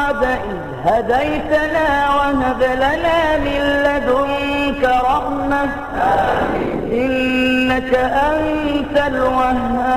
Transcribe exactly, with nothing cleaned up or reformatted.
بعد إذ هديتنا وهب لنا من لدنك رحمة إنك أنت الوهاب.